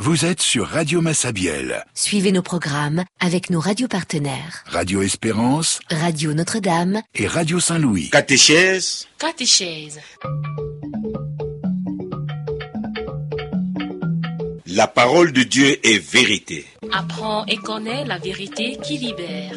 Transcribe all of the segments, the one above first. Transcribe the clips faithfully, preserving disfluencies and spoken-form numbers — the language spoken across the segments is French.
Vous êtes sur Radio Massabielle. Suivez nos programmes avec nos radios partenaires. Radio Espérance, Radio Notre-Dame et Radio Saint-Louis. Catéchèse. Catéchèse. La parole de Dieu est vérité. Apprends et connais la vérité qui libère.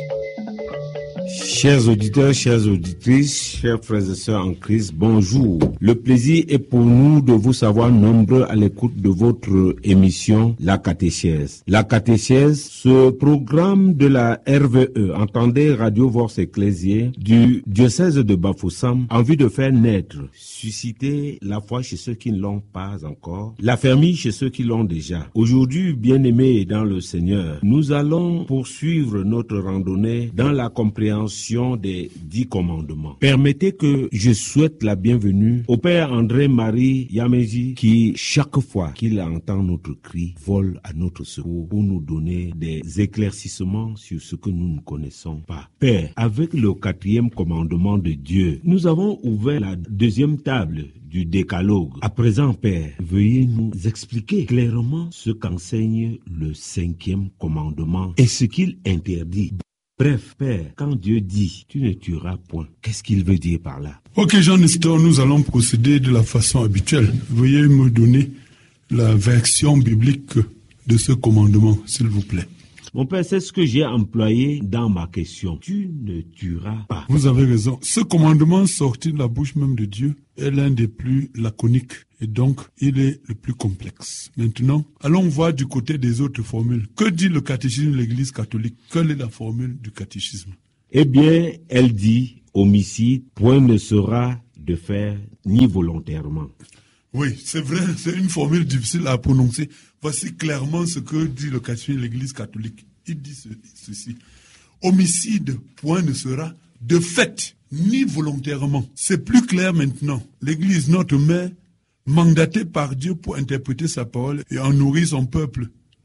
Chers auditeurs, chères auditrices, chers frères et sœurs en Christ, bonjour. Le plaisir est pour nous de vous savoir nombreux à l'écoute de votre émission La Catéchèse. La Catéchèse, ce programme de la R V E, entendez Radio Vox Ecclésiae, du diocèse de Bafoussam, en vue de faire naître, susciter la foi chez ceux qui ne l'ont pas encore, la famille chez ceux qui l'ont déjà. Aujourd'hui, bien-aimés dans le Seigneur, nous allons poursuivre notre randonnée dans la compréhension des dix commandements. Permettez que je souhaite la bienvenue au Père André-Marie Yaméji qui, chaque fois qu'il entend notre cri, vole à notre secours pour nous donner des éclaircissements sur ce que nous ne connaissons pas. Père, avec le quatrième commandement de Dieu, nous avons ouvert la deuxième table du décalogue. À présent, Père, veuillez nous expliquer clairement ce qu'enseigne le cinquième commandement et ce qu'il interdit. Bref, Père, quand Dieu dit « tu ne tueras point », qu'est-ce qu'il veut dire par là? Ok, Jean-Nestor, nous allons procéder de la façon habituelle. Veuillez me donner la version biblique de ce commandement, s'il vous plaît. Mon Père, c'est ce que j'ai employé dans ma question. Tu ne tueras pas. Vous avez raison. Ce commandement sorti de la bouche même de Dieu est l'un des plus laconiques et donc il est le plus complexe. Maintenant, allons voir du côté des autres formules. Que dit le catéchisme de l'Église catholique? Quelle est la formule du catéchisme? Eh bien, elle dit homicide, point ne sera de faire ni volontairement. Oui, c'est vrai, c'est une formule difficile à prononcer. Voici clairement ce que dit le catéchisme de l'Église catholique. Il dit ce, ceci. Homicide, point ne sera de fait ni volontairement. C'est plus clair maintenant. L'Église, notre mère, mandatée par Dieu pour interpréter sa parole et en nourrir son peuple.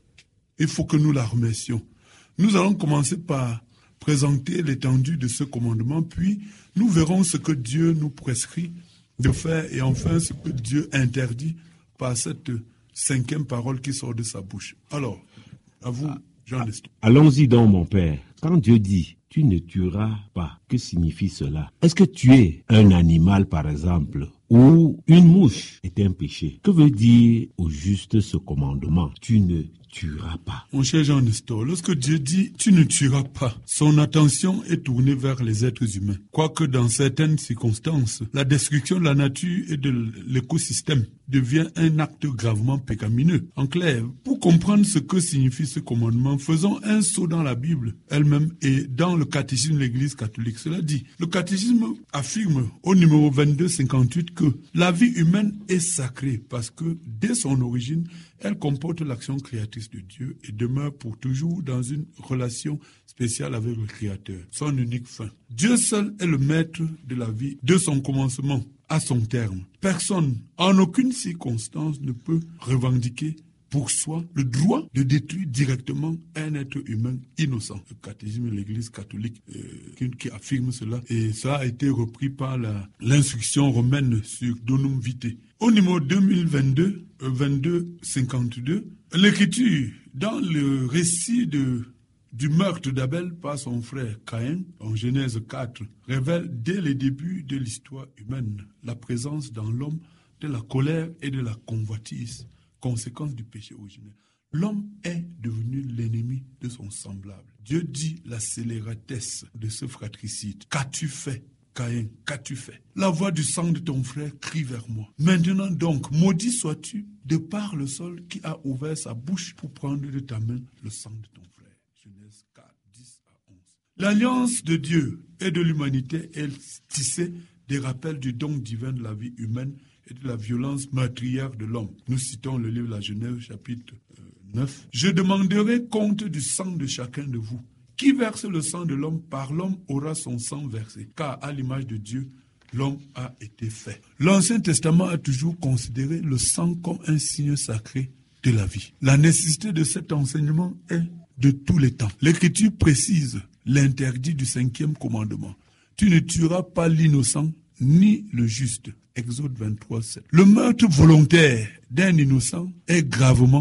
Il faut que nous la remercions. Nous allons commencer par présenter l'étendue de ce commandement, puis nous verrons ce que Dieu nous prescrit de faire et enfin ce que Dieu interdit par cette cinquième parole qui sort de sa bouche. Alors, à vous, Jean-Nestor. Allons-y donc, mon Père. Quand Dieu dit « tu ne tueras pas », que signifie cela? Est-ce que tuer un animal, par exemple, ou une mouche est un péché? Que veut dire au juste ce commandement? Tu ne tueras pas. Mon cher Jean-Nestor, lorsque Dieu dit « tu ne tueras pas », son attention est tournée vers les êtres humains. Quoique dans certaines circonstances, la destruction de la nature et de l'écosystème devient un acte gravement pécamineux. En clair, pour comprendre ce que signifie ce commandement, faisons un saut dans la Bible elle-même et dans le catéchisme de l'Église catholique. Cela dit, le catéchisme affirme au numéro vingt-deux cinquante-huit que la vie humaine est sacrée parce que dès son origine, elle comporte l'action créatrice de Dieu et demeure pour toujours dans une relation spéciale avec le Créateur, son unique fin. Dieu seul est le maître de la vie, de son commencement à son terme. Personne, en aucune circonstance, ne peut revendiquer pour soi le droit de détruire directement un être humain innocent. Le catéchisme de l'Église catholique euh, qui, qui affirme cela et ça a été repris par la, l'instruction romaine sur Donum Vitae. Au numéro deux mille vingt-deux, euh, vingt-deux cinquante-deux, l'Écriture, dans le récit de, du meurtre d'Abel par son frère Caïn, en Genèse quatre, révèle dès le début de l'histoire humaine la présence dans l'homme de la colère et de la convoitise, conséquence du péché originel. L'homme est devenu l'ennemi de son semblable. Dieu dit la scélératesse de ce fratricide. Qu'as-tu fait, Caïn? Qu'as-tu fait? La voix du sang de ton frère crie vers moi. Maintenant donc, maudit sois-tu de par le sol qui a ouvert sa bouche pour prendre de ta main le sang de ton frère. Genèse quatre, dix à onze. L'alliance de Dieu et de l'humanité est tissée des rappels du don divin de la vie humaine et de la violence meurtrière de l'homme. Nous citons le livre de la Genèse, chapitre euh, neuf. Je demanderai compte du sang de chacun de vous. Qui verse le sang de l'homme, par l'homme aura son sang versé. Car à l'image de Dieu, l'homme a été fait. L'Ancien Testament a toujours considéré le sang comme un signe sacré de la vie. La nécessité de cet enseignement est de tous les temps. L'Écriture précise l'interdit du cinquième commandement. Tu ne tueras pas l'innocent ni le juste. Exode vingt-trois, sept. Le meurtre volontaire d'un innocent est gravement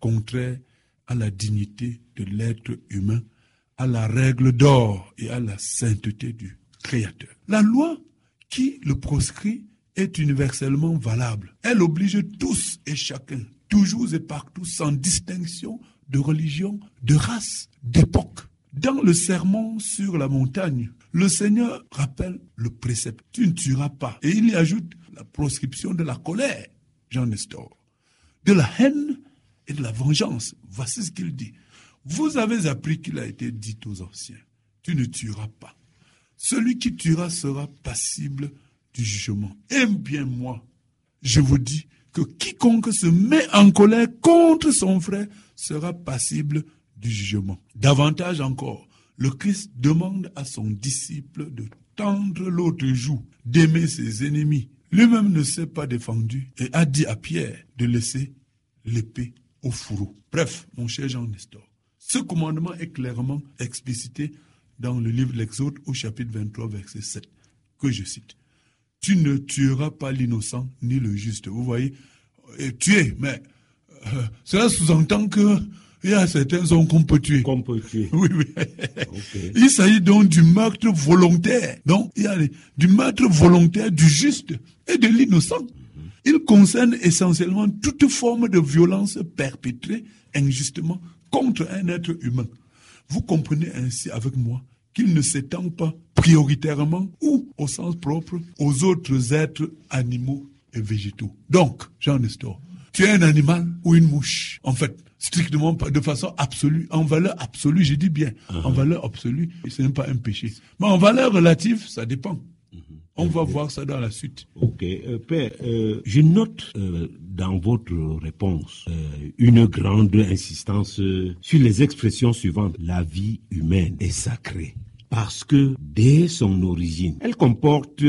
contraire à la dignité de l'être humain, à la règle d'or et à la sainteté du Créateur. La loi qui le proscrit est universellement valable. Elle oblige tous et chacun, toujours et partout, sans distinction de religion, de race, d'époque. Dans le sermon sur la montagne, le Seigneur rappelle le précepte « Tu ne tueras pas » et il y ajoute la proscription de la colère, Jean Nestor, de la haine et de la vengeance. Voici ce qu'il dit. Vous avez appris qu'il a été dit aux anciens « Tu ne tueras pas ». Celui qui tuera sera passible du jugement. Et bien moi, je vous dis que quiconque se met en colère contre son frère sera passible du jugement. Davantage encore, le Christ demande à son disciple de tendre l'autre joue, d'aimer ses ennemis. Lui-même ne s'est pas défendu et a dit à Pierre de laisser l'épée au fourreau. Bref, mon cher Jean Nestor, ce commandement est clairement explicité dans le livre de l'Exode au chapitre vingt-trois, verset sept, que je cite. « Tu ne tueras pas l'innocent ni le juste. » Vous voyez, tuer, mais euh, cela sous-entend que il y a certains hommes qu'on peut tuer. Qu'on peut tuer. Oui, oui. Okay. Il s'agit donc du meurtre volontaire. Donc, il y a les, du meurtre volontaire du juste et de l'innocent. Mm-hmm. Il concerne essentiellement toute forme de violence perpétrée injustement contre un être humain. Vous comprenez ainsi avec moi qu'il ne s'étend pas prioritairement ou, au sens propre, aux autres êtres animaux et végétaux. Donc, Jean Nestor, tu es un animal ou une mouche, en fait, strictement de façon absolue, en valeur absolue, je dis bien, uh-huh. En valeur absolue, ce n'est pas un péché. Mais en valeur relative, ça dépend. Uh-huh. On okay. va voir ça dans la suite. Ok, euh, Père, euh, je note euh, dans votre réponse euh, une grande insistance euh, sur les expressions suivantes. La vie humaine est sacrée. Parce que dès son origine, elle comporte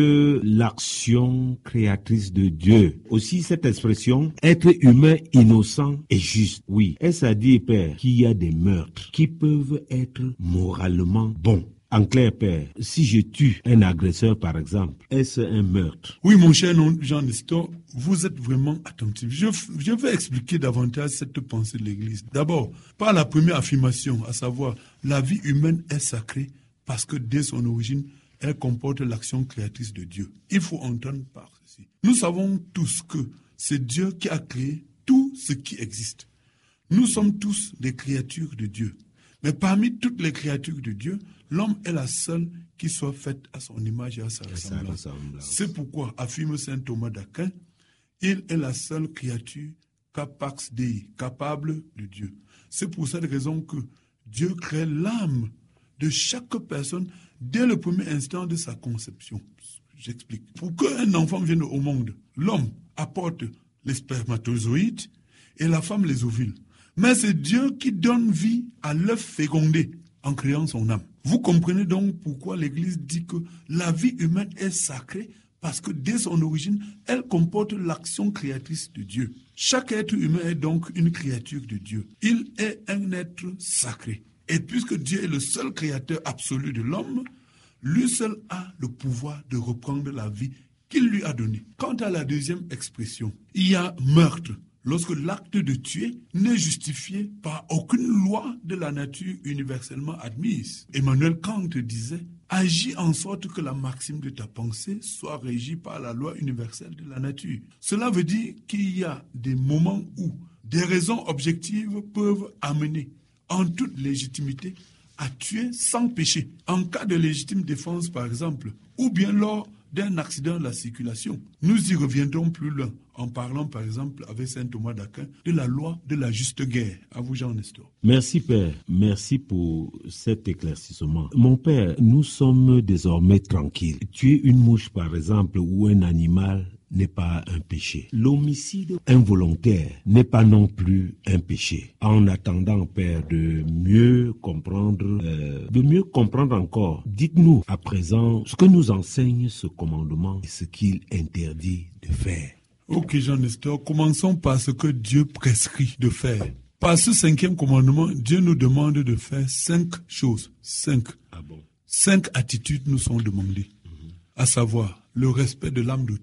l'action créatrice de Dieu. Aussi cette expression, être humain innocent et juste. Oui, est-ce à dire, Père, qu'il y a des meurtres qui peuvent être moralement bons? En clair, Père, si je tue un agresseur, par exemple, est-ce un meurtre? Oui, mon cher Jean Nestor, vous êtes vraiment attentif. Je, je vais expliquer davantage cette pensée de l'Église. D'abord, par la première affirmation, à savoir, la vie humaine est sacrée, parce que dès son origine, elle comporte l'action créatrice de Dieu. Il faut entendre par ceci. Nous savons tous que c'est Dieu qui a créé tout ce qui existe. Nous sommes tous des créatures de Dieu. Mais parmi toutes les créatures de Dieu, l'homme est la seule qui soit faite à son image et à sa ressemblance. C'est pourquoi, affirme saint Thomas d'Aquin, il est la seule créature capax Dei, capable de Dieu. C'est pour cette raison que Dieu crée l'âme de chaque personne dès le premier instant de sa conception. J'explique. Pour qu'un enfant vienne au monde, l'homme apporte les spermatozoïdes et la femme les ovules. Mais c'est Dieu qui donne vie à l'œuf fécondé en créant son âme. Vous comprenez donc pourquoi l'Église dit que la vie humaine est sacrée, parce que dès son origine, elle comporte l'action créatrice de Dieu. Chaque être humain est donc une créature de Dieu. Il est un être sacré. Et puisque Dieu est le seul créateur absolu de l'homme, lui seul a le pouvoir de reprendre la vie qu'il lui a donnée. Quant à la deuxième expression, il y a meurtre, lorsque l'acte de tuer n'est justifié par aucune loi de la nature universellement admise. Emmanuel Kant disait « Agis en sorte que la maxime de ta pensée soit régie par la loi universelle de la nature ». Cela veut dire qu'il y a des moments où des raisons objectives peuvent amener en toute légitimité, à tuer sans péché, en cas de légitime défense par exemple, ou bien lors d'un accident de la circulation. Nous y reviendrons plus loin, en parlant par exemple avec saint Thomas d'Aquin de la loi de la juste guerre. À vous Jean Nestor. Merci Père, merci pour cet éclaircissement. Mon Père, nous sommes désormais tranquilles. Tuer une mouche par exemple ou un animal n'est pas un péché. L'homicide involontaire n'est pas non plus un péché. En attendant, Père, de mieux comprendre, euh, de mieux comprendre encore, dites-nous à présent ce que nous enseigne ce commandement et ce qu'il interdit de faire. Ok, Jean Nestor, commençons par ce que Dieu prescrit de faire. Par ce cinquième commandement, Dieu nous demande de faire cinq choses. Cinq. Ah bon? Cinq attitudes nous sont demandées. Mm-hmm. À savoir, le respect de l'âme d'autrui,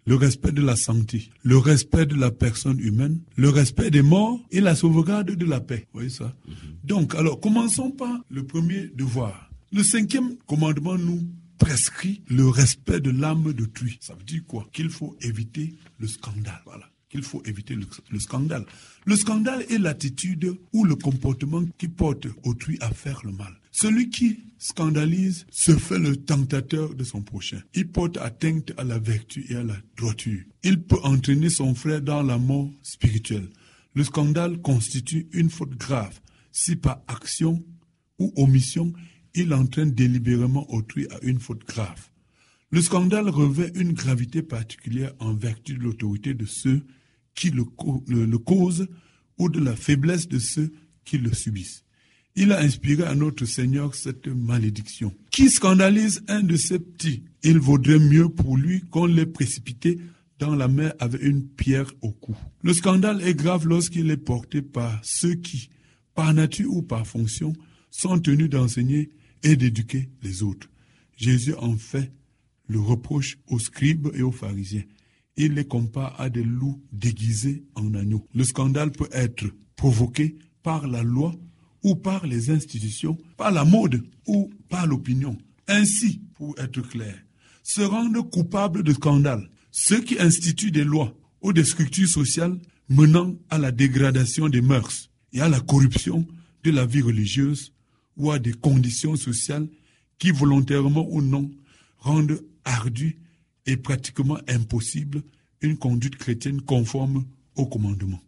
le respect de la santé, le respect de la personne humaine, le respect des morts et la sauvegarde de la paix. Vous voyez ça? Mm-hmm. Donc, alors, commençons par le premier devoir. Le cinquième commandement nous prescrit le respect de l'âme d'autrui. Ça veut dire quoi? Qu'il faut éviter le scandale. Voilà. Qu'il faut éviter le, le scandale. Le scandale est l'attitude ou le comportement qui porte autrui à faire le mal. Celui qui scandalise se fait le tentateur de son prochain. Il porte atteinte à la vertu et à la droiture. Il peut entraîner son frère dans la mort spirituelle. Le scandale constitue une faute grave si par action ou omission, il entraîne délibérément autrui à une faute grave. Le scandale revêt une gravité particulière en vertu de l'autorité de ceux qui le, le, le causent ou de la faiblesse de ceux qui le subissent. Il a inspiré à notre Seigneur cette malédiction. Qui scandalise un de ses petits, il vaudrait mieux pour lui qu'on l'ait précipité dans la mer avec une pierre au cou. Le scandale est grave lorsqu'il est porté par ceux qui, par nature ou par fonction, sont tenus d'enseigner et d'éduquer les autres. Jésus en fait le reproche aux scribes et aux pharisiens. Il les compare à des loups déguisés en agneaux. Le scandale peut être provoqué par la loi ou par les institutions, par la mode ou par l'opinion. Ainsi, pour être clair, se rendent coupables de scandale ceux qui instituent des lois ou des structures sociales menant à la dégradation des mœurs et à la corruption de la vie religieuse ou à des conditions sociales qui, volontairement ou non, rendent ardue et pratiquement impossible une conduite chrétienne conforme au commandement.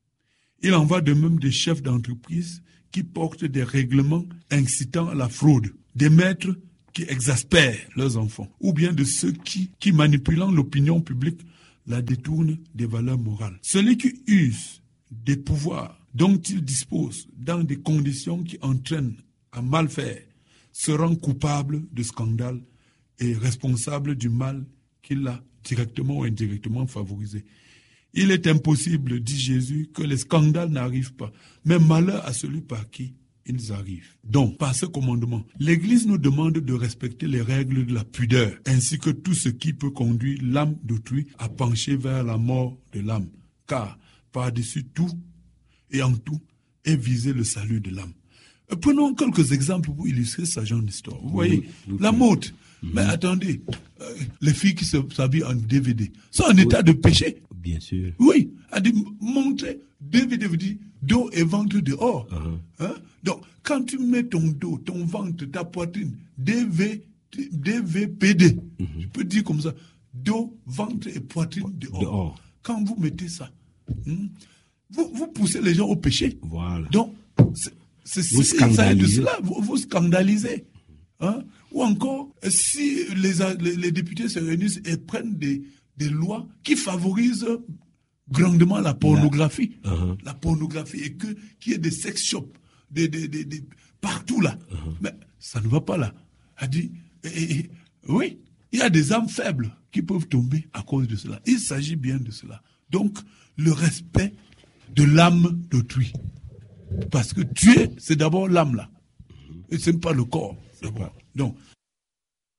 Il en va de même des chefs d'entreprise qui portent des règlements incitant à la fraude, des maîtres qui exaspèrent leurs enfants, ou bien de ceux qui, qui manipulant l'opinion publique, la détournent des valeurs morales. Celui qui use des pouvoirs dont il dispose dans des conditions qui entraînent à mal faire se rend coupable de scandale et responsable du mal qu'il a directement ou indirectement favorisé. Il est impossible, dit Jésus, que les scandales n'arrivent pas, mais malheur à celui par qui ils arrivent. Donc, par ce commandement, l'Église nous demande de respecter les règles de la pudeur, ainsi que tout ce qui peut conduire l'âme d'autrui à pencher vers la mort de l'âme, car par-dessus tout et en tout est visé le salut de l'âme. Prenons quelques exemples pour illustrer ce genre d'histoire. Vous voyez, oui, oui, la mode. Mm-hmm. Mais attendez, euh, les filles qui s'habillent en D V D sont en oui. état de péché. Bien sûr. Oui, à dire, montrer D V D veut dire dos et ventre dehors. Uh-huh. Hein? Donc, quand tu mets ton dos, ton ventre, ta poitrine, D V, D V P D, mm-hmm. je peux dire comme ça, dos, ventre et poitrine dehors. dehors. Quand vous mettez ça, hmm, vous, vous poussez les gens au péché. Voilà. Donc, c'est, c'est, vous c'est, scandalisez. Ça, cela, vous, vous scandalisez. Hein? Ou encore, si les, les, les députés se réunissent et prennent des, des lois qui favorisent grandement la pornographie, la, uh-huh. la pornographie, et que qu'il y ait des sex shops, des, des, des, des, partout là. Uh-huh. Mais ça ne va pas là. A dit, et, et, oui, il y a des âmes faibles qui peuvent tomber à cause de cela. Il s'agit bien de cela. Donc, le respect de l'âme d'autrui. Parce que tuer, c'est d'abord l'âme là. Et ce n'est pas le corps. D'abord. Donc,